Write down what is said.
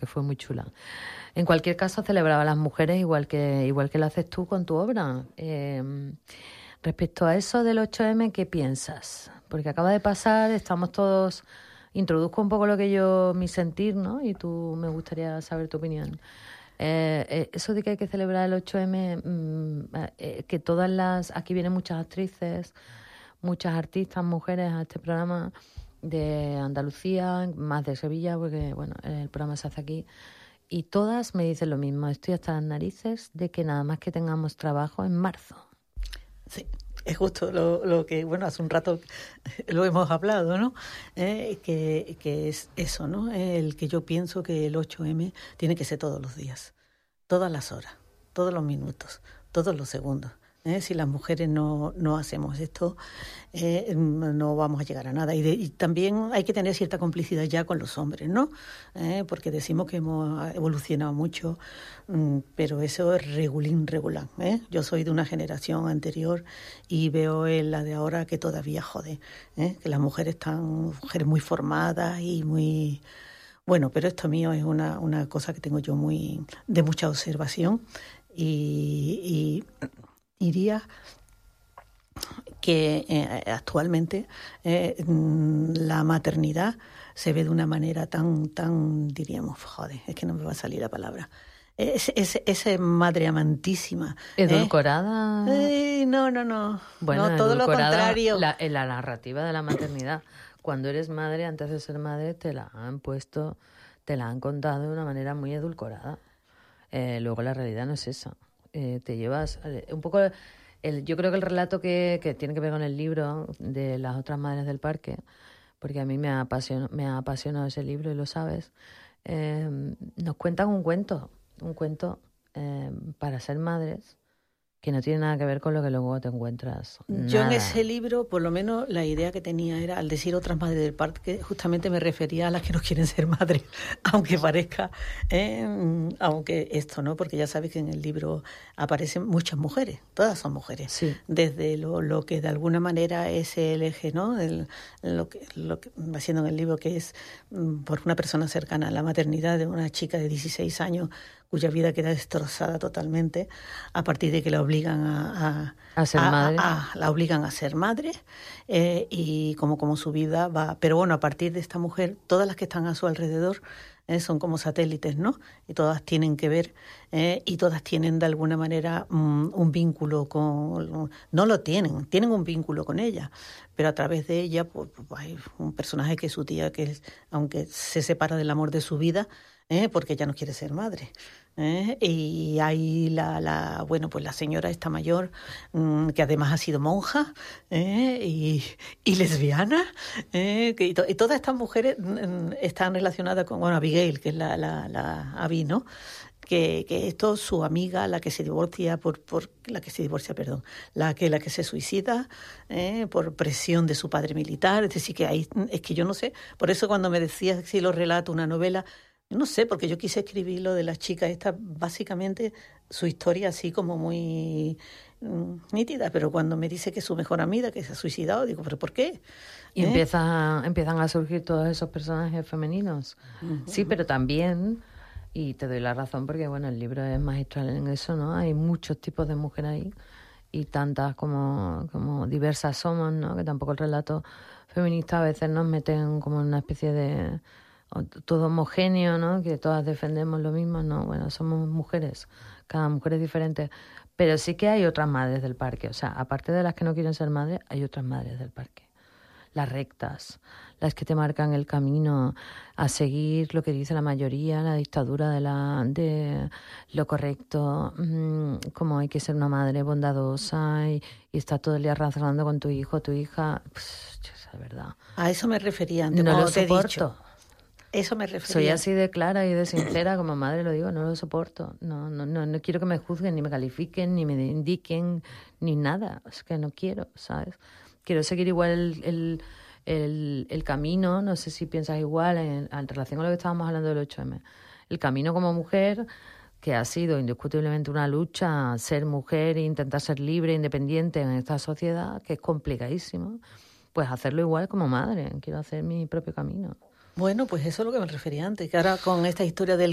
que fue muy chula. En cualquier caso, celebraba a las mujeres igual que lo haces tú con tu obra. Respecto a eso del 8M, ¿qué piensas? Porque acaba de pasar, estamos todos... Introduzco un poco mi sentir, ¿no? Y me gustaría saber tu opinión. Eso de que hay que celebrar el 8M, que aquí vienen muchas actrices, muchas artistas, mujeres a este programa de Andalucía, más de Sevilla, porque bueno, el programa se hace aquí, y todas me dicen lo mismo: estoy hasta las narices de que nada más que tengamos trabajo en marzo. Sí, es justo lo que, bueno, hace un rato lo hemos hablado, ¿no? Que es eso, ¿no? El que yo pienso que el 8M tiene que ser todos los días, todas las horas, todos los minutos, todos los segundos. Si las mujeres no hacemos esto, no vamos a llegar a nada. Y también hay que tener cierta complicidad ya con los hombres, ¿no? Porque decimos que hemos evolucionado mucho, pero eso es regulín. Yo soy de una generación anterior y veo en la de ahora que todavía jode, que las mujeres están mujeres muy formadas y muy... Bueno, pero esto mío es una cosa que tengo yo de mucha observación y diría que actualmente la maternidad se ve de una manera tan diríamos, es que no me va a salir la palabra. Esa madre amantísima. ¿Edulcorada? No. Bueno, no, todo lo contrario. En la narrativa de la maternidad. Cuando eres madre, antes de ser madre, te la han contado de una manera muy edulcorada. Luego la realidad no es esa. Te llevas un poco... yo creo que el relato que tiene que ver con el libro de las otras madres del parque, porque a mí me ha apasionado ese libro y lo sabes, nos cuentan un cuento para ser madres que no tiene nada que ver con lo que luego te encuentras. Yo Nada. en ese libro, por lo menos, la idea que tenía era, al decir otras madres del parque, justamente me refería a las que no quieren ser madres, aunque parezca, aunque esto, ¿no? Porque ya sabes que en el libro aparecen muchas mujeres, todas son mujeres, sí. Desde lo que de alguna manera es el eje, ¿no? Lo que haciendo en el libro, que es por una persona cercana a la maternidad de una chica de 16 años cuya vida queda destrozada totalmente a partir de que la obligan a ser madre. La obligan a ser madre, y como su vida va. Pero bueno, a partir de esta mujer, todas las que están a su alrededor son como satélites, ¿no? Y todas tienen que ver, y todas tienen de alguna manera un vínculo con... No lo tienen un vínculo con ella, pero a través de ella pues, hay un personaje que es su tía, que aunque se separa del amor de su vida, porque ella no quiere ser madre. Y hay la señora esta mayor, que además ha sido monja, y lesbiana, y todas estas mujeres están relacionadas con, bueno, Abigail, que es la Abby, ¿no? Que esto, su amiga, la que se divorcia la que se suicida por presión de su padre militar. Es decir, que ahí, es que yo no sé, por eso cuando me decías si lo relato una novela, no sé, porque yo quise escribir lo de las chicas esta, básicamente su historia así como muy nítida, pero cuando me dice que es su mejor amiga, que se ha suicidado, digo, ¿pero por qué? Y empiezan a surgir todos esos personajes femeninos. Uh-huh. Sí, pero también, y te doy la razón porque, bueno, el libro es magistral en eso, ¿no? Hay muchos tipos de mujeres ahí y tantas como diversas somos, ¿no? Que tampoco el relato feminista a veces nos meten como en una especie de... todo homogéneo, ¿no? Que todas defendemos lo mismo, no, bueno, somos mujeres, cada mujer es diferente, pero sí que hay otras madres del parque, o sea, aparte de las que no quieren ser madres, hay otras madres del parque, las rectas, las que te marcan el camino a seguir lo que dice la mayoría, la dictadura de lo correcto, como hay que ser una madre bondadosa y estar todo el día razonando con tu hijo, tu hija, pues, es verdad. A eso me refería antes, no lo soporto. Eso me refería. Soy así de clara y de sincera, como madre lo digo, no lo soporto. No quiero que me juzguen, ni me califiquen, ni me indiquen, ni nada. Es que no quiero, ¿sabes? Quiero seguir igual el camino, no sé si piensas igual, en relación con lo que estábamos hablando del 8M. El camino como mujer, que ha sido indiscutiblemente una lucha, ser mujer e intentar ser libre, independiente en esta sociedad, que es complicadísimo, pues hacerlo igual como madre. Quiero hacer mi propio camino. Bueno, pues eso es lo que me refería antes, que ahora con esta historia del